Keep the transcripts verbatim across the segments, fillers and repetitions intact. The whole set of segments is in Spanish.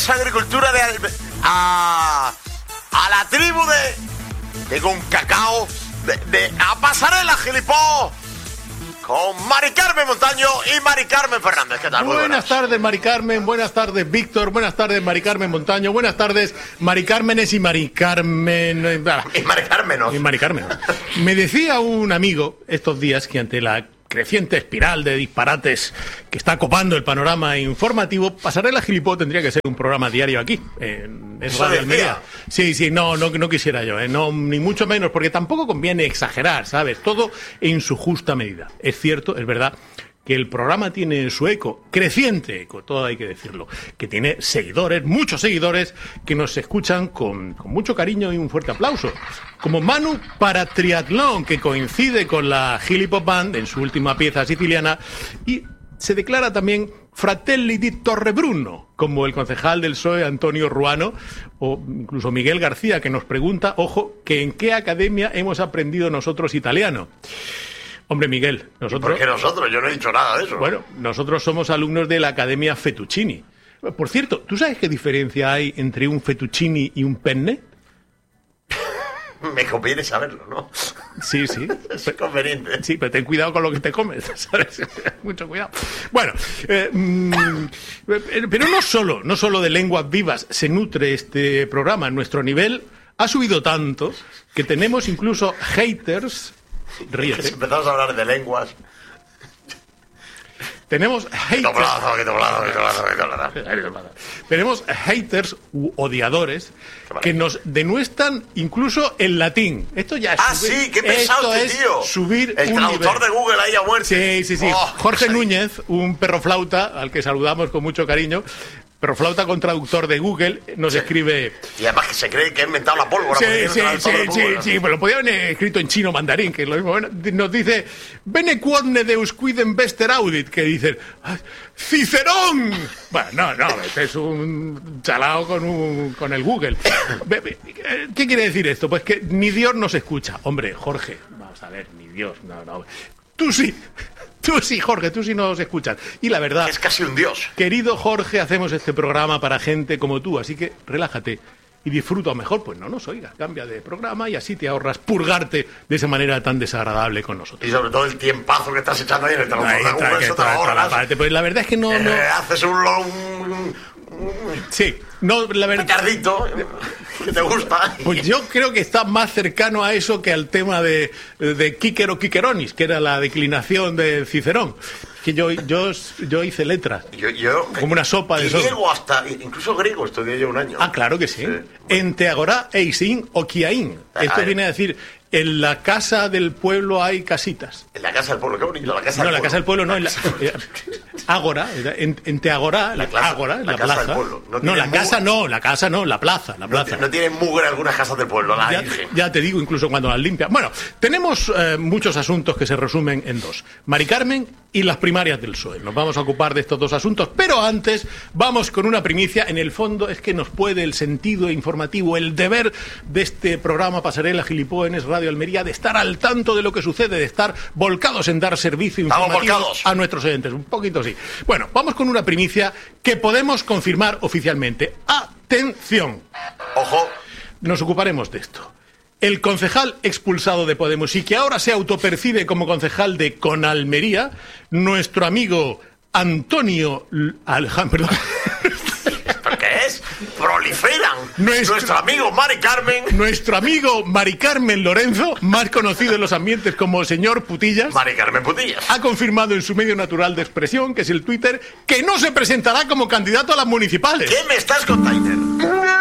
esa agricultura de a, a la tribu de de con cacao de, de a pasarela gilipó con Mari Carmen Montaño y Mari Carmen Fernández. ¿Qué tal? Muy buenas. buenas tardes, Mari Carmen. Buenas tardes, Víctor. Buenas tardes, Mari Carmen Montaño. Buenas tardes, Mari Cármenes y Mari Carmen. Y Mari Carmenos. Y Mari Carmen. Me decía un amigo estos días que ante la creciente espiral de disparates que está copando el panorama informativo, Pasarela Gilipó tendría que ser un programa diario aquí, en Radio Almería. Sí, sí, no, no, no quisiera yo, ¿eh? No, ni mucho menos, porque tampoco conviene exagerar, ¿sabes? Todo en su justa medida. Es cierto, es verdad, que el programa tiene su eco, creciente eco, todo hay que decirlo, que tiene seguidores, muchos seguidores, que nos escuchan con, con mucho cariño y un fuerte aplauso. Como Manu para Triatlón, que coincide con la Gilipop Band en su última pieza siciliana, y se declara también Fratelli di Torrebruno, como el concejal del P S O E Antonio Ruano, o incluso Miguel García, que nos pregunta, ojo, que en qué academia hemos aprendido nosotros italiano. Hombre, Miguel, nosotros... ¿Por qué nosotros? Yo no he dicho nada de eso. Bueno, nosotros somos alumnos de la Academia Fettuccini. Por cierto, ¿tú sabes qué diferencia hay entre un fettuccini y un penne? Me conviene saberlo, ¿no? Sí, sí. Es conveniente. Sí, pero ten cuidado con lo que te comes, ¿sabes? Mucho cuidado. Bueno, eh, mmm, pero no solo, no solo de lenguas vivas se nutre este programa. Nuestro nivel ha subido tanto que tenemos incluso haters... Ríete. Si empezamos a hablar de lenguas. Tenemos haters. Tenemos haters u odiadores que nos denuestran incluso el latín. Esto ya es. Ah, subir, sí, qué pesado este tío. Subir el un traductor nivel. de Google ahí a muerte. Sí, sí, sí. Oh, Jorge Núñez, un perro flauta al que saludamos con mucho cariño. Pero flauta con traductor de Google nos sí. escribe... Y además que se cree que ha inventado la pólvora. Sí, sí, sí, sí, sí, pero lo podía haber escrito en chino mandarín, que es lo mismo. Bueno, nos dice, bene quodne deus quidem bester audit, que dicen, ¡Cicerón! Bueno, no, no, este es un chalao con, un, con el Google. ¿Qué quiere decir esto? Pues que ni Dios nos escucha. Hombre, Jorge, vamos a ver, ni Dios, no, no. Tú sí. Tú sí, Jorge, tú sí nos escuchas. Y la verdad... Es casi un dios. Querido Jorge, hacemos este programa para gente como tú, así que relájate y disfruta, o mejor, pues no nos oigas, cambia de programa y así te ahorras purgarte de esa manera tan desagradable con nosotros. Y sobre todo el tiempazo que estás echando ahí en el traductor de Google, eso te lo ahorras. Pues la verdad es que no... Eh, no... Haces un... un... Sí, no, la verdad... Ricardito, que te gusta. Pues yo creo que está más cercano a eso que al tema de, de Quíquero Quiqueronis, que era la declinación de Cicerón. Que yo, yo, yo hice letras. Yo, yo, como una sopa de griego hasta, incluso griego, estudié yo un año. Ah, claro que sí. sí. Ente agora eisin o kiain. Esto a viene a decir, en la casa del pueblo hay casitas. En la casa del pueblo, qué bonito. La casa no, del la pueblo. casa del pueblo no, en la... Eh, ágora, en, ente agora, la, la ágora, la, la casa plaza. Del pueblo. No, no la mugre. casa no, la casa no, la plaza, la plaza. No, no tienen mugre algunas casas del pueblo, la ya, ya te digo, incluso cuando las limpian. Bueno, tenemos eh, muchos asuntos que se resumen en dos. Mari Carmen y las primarias del P S O E. Nos vamos a ocupar de estos dos asuntos, pero antes vamos con una primicia. En el fondo es que nos puede el sentido informativo, el deber de este programa Pasarela Gilipó en Es Radio Almería, de estar al tanto de lo que sucede, de estar volcados en dar servicio informativo a nuestros oyentes. Un poquito sí. Bueno, vamos con una primicia que podemos confirmar oficialmente. ¡Atención! ¡Ojo! Nos ocuparemos de esto. El concejal expulsado de Podemos y que ahora se autopercibe como concejal de Conalmería, nuestro amigo Antonio Alejandro... ¿Pero qué es? Proliferan. Nuestro, nuestro amigo Mari Carmen. Nuestro amigo Mari Carmen Lorenzo, más conocido en los ambientes como señor Putillas. Mari Carmen Putillas. Ha confirmado en su medio natural de expresión, que es el Twitter, que no se presentará como candidato a las municipales. ¿Qué me estás contando?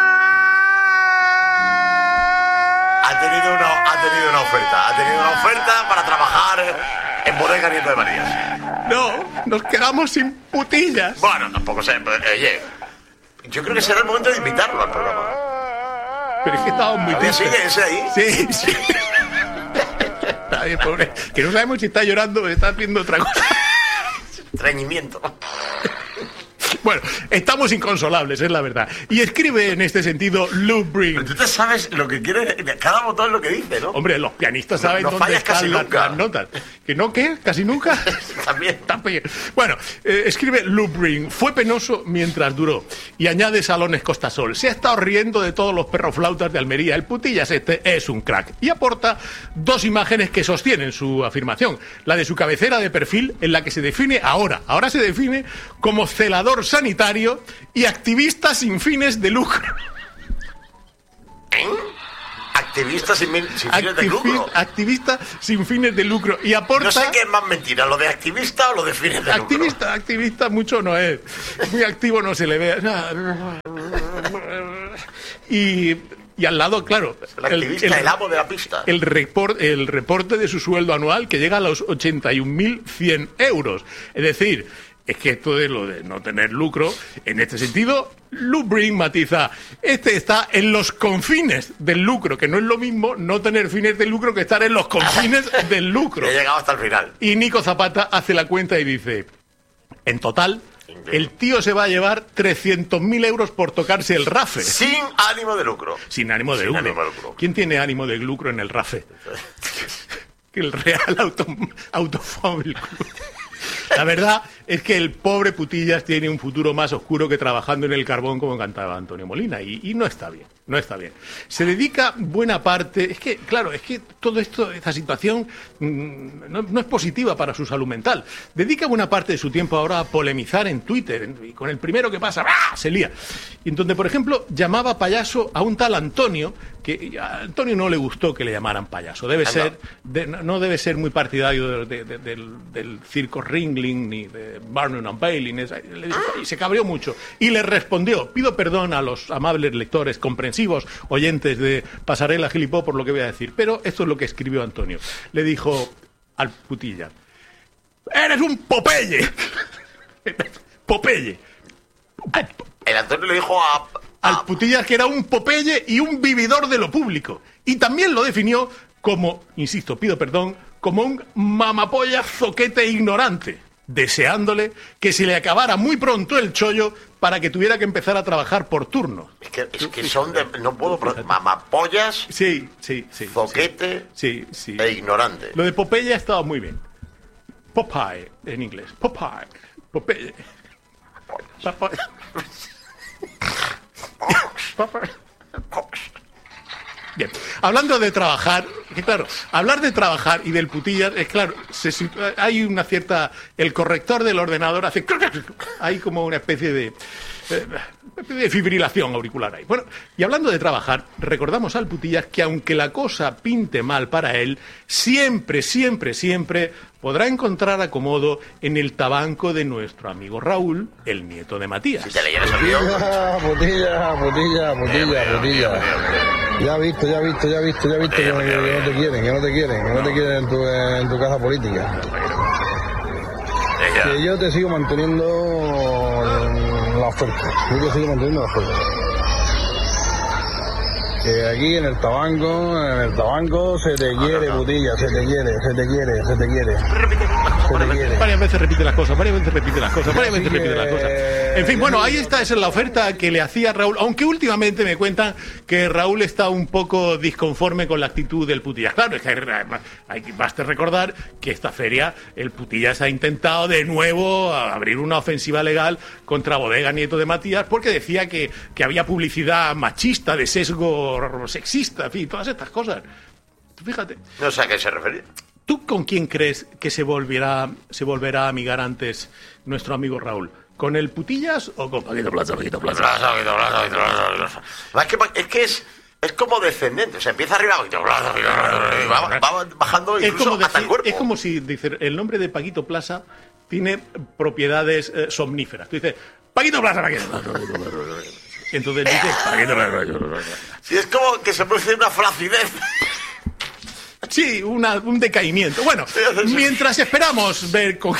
Ha tenido, una, ha tenido una oferta, ha tenido una oferta para trabajar en Bodega Nieto de Marías. No, nos quedamos sin Putillas. Bueno, tampoco sé, oye, yo creo que será el momento de invitarlo al programa. Pero es que estamos muy tristes. ¿Sigue ese ahí? Sí, sí. Está bien, pobre. Que no sabemos si está llorando o está haciendo otra cosa. Estreñimiento. Bueno, estamos inconsolables, es la verdad. Y escribe en este sentido Lou Breen. Pero tú te sabes lo que quiere, cada botón es lo que dice, ¿no? Hombre, los pianistas saben no, no dónde están las, nunca. las notas. ¿Que no qué? ¿Casi nunca? También. También. Bueno, eh, escribe Lou Breen. Fue penoso mientras duró. Y añade Salones Costasol. Se ha estado riendo de todos los perroflautas de Almería. El putillas este es un crack. Y aporta dos imágenes que sostienen su afirmación. La de su cabecera de perfil, en la que se define ahora, ahora se define como celador sanitario y activista sin fines de lucro. ¿Eh? Activista sin, sin fines de lucro. Activista sin fines de lucro. Y aporta... No sé qué es más mentira, lo de activista o lo de fines de activista, lucro. Activista mucho no es. Muy activo no se le ve. Y... Y al lado, claro, el activista, el, el, el amo de la pista. El, report, el reporte de su sueldo anual que llega a los ochenta y un mil cien euros. Es decir, es que esto de lo de no tener lucro, en este sentido, Lou Breen matiza, este está en los confines del lucro, que no es lo mismo no tener fines de lucro que estar en los confines del lucro. He llegado hasta el final. Y Nico Zapata hace la cuenta y dice, en total... el tío se va a llevar trescientos mil euros por tocarse el rafe. Sin ánimo de lucro. Sin ánimo de, Sin lucro. ánimo de lucro. ¿Quién tiene ánimo de lucro en el rafe? El Real Auto, Automóvil Club. La verdad es que el pobre putillas tiene un futuro más oscuro que trabajando en el carbón como cantaba Antonio Molina y, y no está bien, no está bien. Se dedica buena parte, es que claro, es que todo esto, esta situación mmm, no, no es positiva para su salud mental. Dedica buena parte de su tiempo ahora a polemizar en Twitter y con el primero que pasa, ¡ah!, se lía. Y entonces, por ejemplo, llamaba payaso a un tal Antonio, que a Antonio no le gustó que le llamaran payaso. Debe ah, ser, no. De, no debe ser muy partidario de, de, de, del, del circo Ringling ni de Barnum and Bailey, y se cabreó mucho y le respondió: pido perdón a los amables lectores, comprensivos oyentes de Pasarela Gilipó por lo que voy a decir, pero esto es lo que escribió Antonio. Le dijo al putilla: eres un Popeye. Popeye. El Antonio le dijo a, a... al putillas que era un Popeye y un vividor de lo público, y también lo definió como, insisto, pido perdón, como un mamapolla zoquete ignorante, deseándole que se le acabara muy pronto el chollo para que tuviera que empezar a trabajar por turno. Es que, es que son de... No puedo... Mamapollas... Sí, sí, sí. Zoquete... Sí, sí. E ignorante. Lo de Popeye ha estado muy bien. Popeye, en inglés. Popeye. Popeye. Popeye. Popeye. Bien, hablando de trabajar, que claro, hablar de trabajar y del putillas, es claro, se, hay una cierta, el corrector del ordenador hace, hay como una especie de, de fibrilación auricular ahí. Bueno, y hablando de trabajar, recordamos al putillas que aunque la cosa pinte mal para él, siempre, siempre, siempre podrá encontrar acomodo en el tabanco de nuestro amigo Raúl, el nieto de Matías. Si te leyeras el guión. Putilla, putilla, putilla, putilla. Ya he visto, ya he visto, ya he visto, ya he visto que, que, que no te quieren, que no te quieren, que no te quieren en tu, en tu casa política. Que yo te sigo manteniendo la oferta, yo te sigo manteniendo la oferta. Que aquí en el tabanco, en el tabanco se te quiere, putilla, se te quiere, se te quiere, se te quiere. Se te quiere. Varias veces repite las cosas, varias veces repite las cosas, varias veces repite las cosas. En fin, bueno, ahí está, esa es la oferta que le hacía Raúl, aunque últimamente me cuentan que Raúl está un poco disconforme con la actitud del putillas. Claro, es que hay, basta recordar que esta feria el putillas ha intentado de nuevo abrir una ofensiva legal contra Bodega Nieto de Matías porque decía que, que había publicidad machista, de sesgo sexista, en fin, todas estas cosas. Fíjate. No sé a qué se refería. ¿Tú con quién crees que se volverá, se volverá a amigar antes nuestro amigo Raúl? ¿Con el putillas o con Paquito Plaza, Paquito Plaza? Plaza, Paquito Plaza, Paquito Plaza. Es que es, que es, es como descendente, o sea, empieza arriba, Paquito Plaza, Paquito Plaza, y va, va bajando incluso decir, hasta el cuerpo. Es como si dice, el nombre de Paquito Plaza tiene propiedades eh, somníferas. Tú dices, Paquito Plaza, Paquito Plaza. Entonces dices, Paquito Plaza. Sí, es como que se produce una flacidez. Sí, una, un decaimiento. Bueno, mientras esperamos ver con...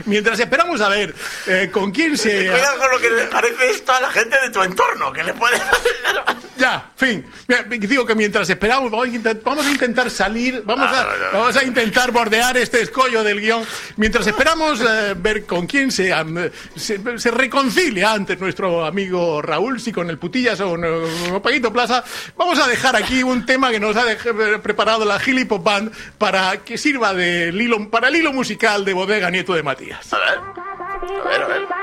mientras esperamos a ver eh, con quién se... Cuidado con lo que le parece esto a la gente de tu entorno, que le puede... Ya, fin. Mira, digo que mientras esperamos, vamos a intentar, vamos a intentar salir, vamos a, vamos a intentar bordear este escollo del guión. Mientras esperamos eh, ver con quién se, um, se, se reconcilia antes nuestro amigo Raúl, si con el Putillas o con Paquito Plaza, vamos a dejar aquí un tema que nos ha dej- preparado la Gilipop Band para que sirva de hilo, para el hilo musical de Bodega Nieto de Matías. A ver, a ver, a ver.